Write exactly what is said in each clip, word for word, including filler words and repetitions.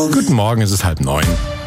Guten Morgen, es ist halb neun.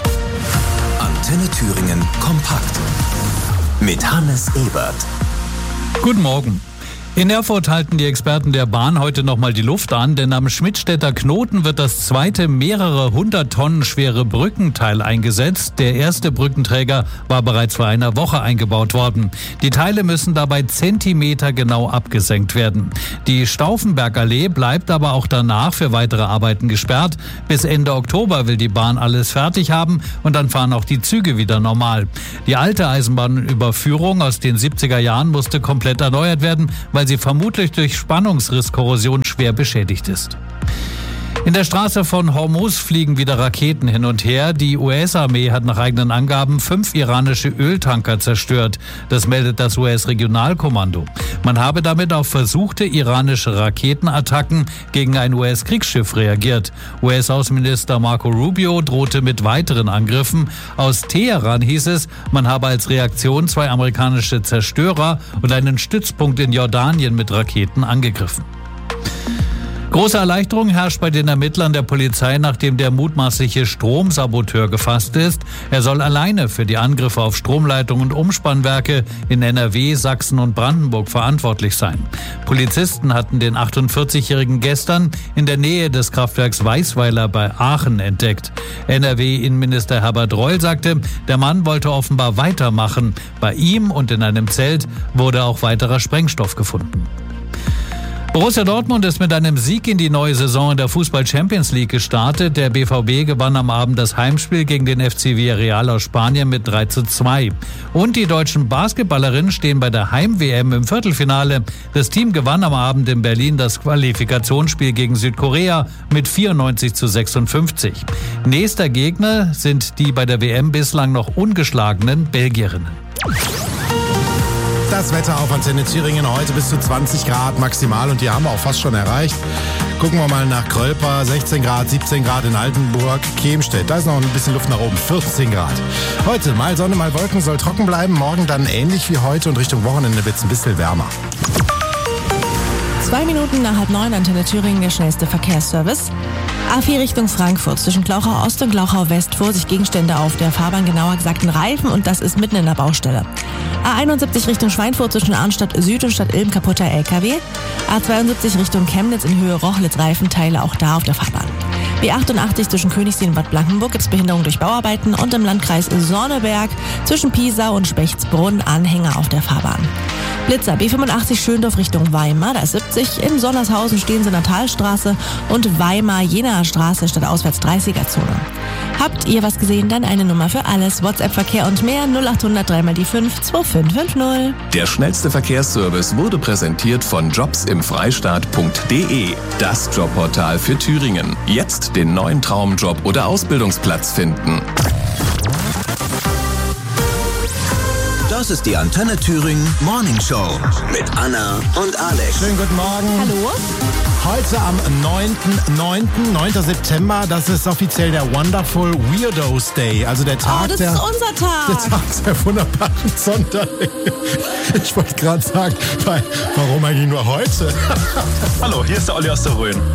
Antenne Thüringen kompakt mit Hannes Ebert. Guten Morgen. In Erfurt halten die Experten der Bahn heute nochmal die Luft an, denn am Schmidtstädter Knoten wird das zweite mehrere hundert Tonnen schwere Brückenteil eingesetzt. Der erste Brückenträger war bereits vor einer Woche eingebaut worden. Die Teile müssen dabei zentimetergenau abgesenkt werden. Die Stauffenbergallee bleibt aber auch danach für weitere Arbeiten gesperrt. Bis Ende Oktober will die Bahn alles fertig haben und dann fahren auch die Züge wieder normal. Die alte Eisenbahnüberführung aus den siebziger Jahren musste komplett erneuert werden, weil sie vermutlich durch Spannungsrisskorrosion schwer beschädigt ist. In der Straße von Hormuz fliegen wieder Raketen hin und her. Die U S-Armee hat nach eigenen Angaben fünf iranische Öltanker zerstört. Das meldet das U S-Regionalkommando. Man habe damit auf versuchte iranische Raketenattacken gegen ein U S-Kriegsschiff reagiert. U S-Außenminister Marco Rubio drohte mit weiteren Angriffen. Aus Teheran hieß es, man habe als Reaktion zwei amerikanische Zerstörer und einen Stützpunkt in Jordanien mit Raketen angegriffen. Große Erleichterung herrscht bei den Ermittlern der Polizei, nachdem der mutmaßliche Stromsaboteur gefasst ist. Er soll alleine für die Angriffe auf Stromleitungen und Umspannwerke in N R W, Sachsen und Brandenburg verantwortlich sein. Polizisten hatten den achtundvierzigjährigen gestern in der Nähe des Kraftwerks Weißweiler bei Aachen entdeckt. N R W-Innenminister Herbert Reul sagte, der Mann wollte offenbar weitermachen. Bei ihm und in einem Zelt wurde auch weiterer Sprengstoff gefunden. Borussia Dortmund ist mit einem Sieg in die neue Saison in der Fußball-Champions League gestartet. Der B V B gewann am Abend das Heimspiel gegen den F C Villarreal aus Spanien mit drei zu zwei. Und die deutschen Basketballerinnen stehen bei der Heim-W M im Viertelfinale. Das Team gewann am Abend in Berlin das Qualifikationsspiel gegen Südkorea mit vierundneunzig zu sechsundfünfzig. Nächster Gegner sind die bei der W M bislang noch ungeschlagenen Belgierinnen. Das Wetter auf Antenne Thüringen heute bis zu zwanzig Grad maximal und die haben wir auch fast schon erreicht. Gucken wir mal nach Krölper, sechzehn Grad, siebzehn Grad in Altenburg, Kemstedt, da ist noch ein bisschen Luft nach oben, vierzehn Grad. Heute mal Sonne, mal Wolken, soll trocken bleiben, morgen dann ähnlich wie heute und Richtung Wochenende wird es ein bisschen wärmer. Zwei Minuten nach halb neun, Antenne Thüringen, der schnellste Verkehrsservice. A vier Richtung Frankfurt, zwischen Glauchau Ost und Glauchau West, Vorsicht, Gegenstände auf der Fahrbahn, genauer gesagt ein Reifen und das ist mitten in der Baustelle. A einundsiebzig Richtung Schweinfurt, zwischen Arnstadt Süd und Stadt Ilm, kaputter L K W. A zweiundsiebzig Richtung Chemnitz in Höhe Rochlitz, Reifenteile auch da auf der Fahrbahn. B achtundachtzig zwischen Königssee und Bad Blankenburg gibt es Behinderung durch Bauarbeiten und im Landkreis Sonneberg zwischen Piesau und Spechtsbrunn Anhänger auf der Fahrbahn. Blitzer B fünfundachtzig Schöndorf Richtung Weimar, da ist siebzig. In Sonnershausen stehen sie in der Talstraße und Weimar-Jenaer Straße statt auswärts dreißiger-Zone. Habt ihr was gesehen? Dann eine Nummer für alles. WhatsApp-Verkehr und mehr null achthundert drei mal die fünf zwei fünf fünf null. Der schnellste Verkehrsservice wurde präsentiert von jobs im freistaat punkt de. Das Jobportal für Thüringen. Jetzt den neuen Traumjob oder Ausbildungsplatz finden. Das ist die Antenne Thüringen Morning Show mit Anna und Alex. Schönen guten Morgen. Hallo? Heute am neunten neunten, neunten September, das ist offiziell der Wonderful Weirdos Day. Also der Tag Oh, das der... ist unser Tag. Der Tag der wunderbaren Sonderlinge. Ich wollte gerade sagen, weil, warum eigentlich nur heute? Hallo, hier ist der Olli aus der Rhön.